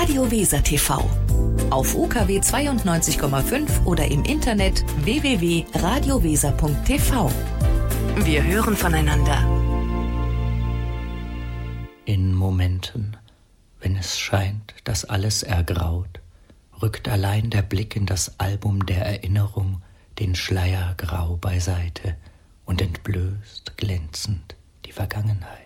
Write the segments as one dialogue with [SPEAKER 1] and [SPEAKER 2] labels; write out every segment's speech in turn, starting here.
[SPEAKER 1] Radio Weser TV. Auf UKW 92,5 oder im Internet www.radioweser.tv. Wir hören voneinander.
[SPEAKER 2] In Momenten, wenn es scheint, dass alles ergraut, rückt allein der Blick in das Album der Erinnerung den Schleier grau beiseite und entblößt glänzend die Vergangenheit.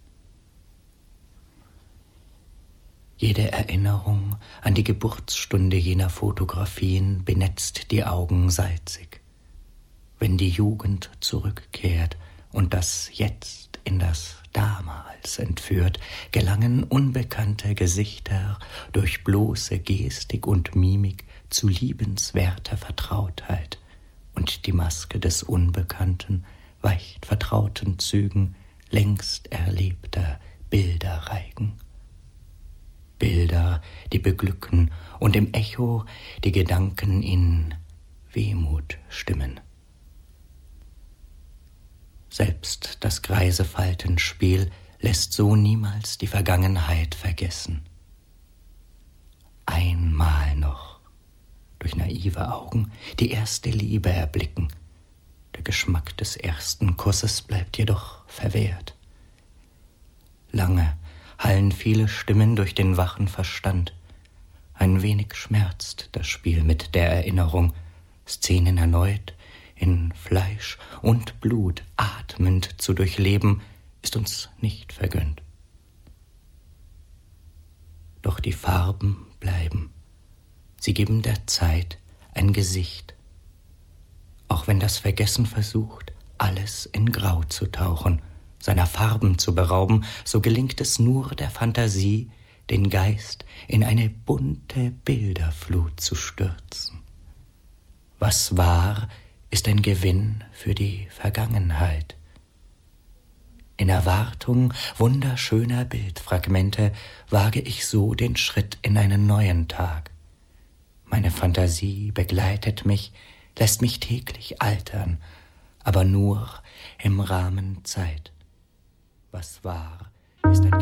[SPEAKER 2] Jede Erinnerung an die Geburtsstunde jener Fotografien benetzt die Augen salzig. Wenn die Jugend zurückkehrt und das Jetzt in das Damals entführt, gelangen unbekannte Gesichter durch bloße Gestik und Mimik zu liebenswerter Vertrautheit, und die Maske des Unbekannten weicht vertrauten Zügen längst erlebter Bilderreigen. Bilder, die beglücken und im Echo die Gedanken in Wehmut stimmen. Selbst das greise Faltenspiel lässt so niemals die Vergangenheit vergessen. Einmal noch, durch naive Augen, die erste Liebe erblicken. Der Geschmack des ersten Kusses bleibt jedoch verwehrt. Lange hallen viele Stimmen durch den wachen Verstand. Ein wenig schmerzt das Spiel mit der Erinnerung. Szenen erneut in Fleisch und Blut atmend zu durchleben, ist uns nicht vergönnt. Doch die Farben bleiben. Sie geben der Zeit ein Gesicht. Auch wenn das Vergessen versucht, alles in Grau zu tauchen, seiner Farben zu berauben, so gelingt es nur der Fantasie, den Geist in eine bunte Bilderflut zu stürzen. Was war, ist ein Gewinn für die Vergangenheit. In Erwartung wunderschöner Bildfragmente wage ich so den Schritt in einen neuen Tag. Meine Fantasie begleitet mich, lässt mich täglich altern, aber nur im Rahmen Zeit. Was war, ist ein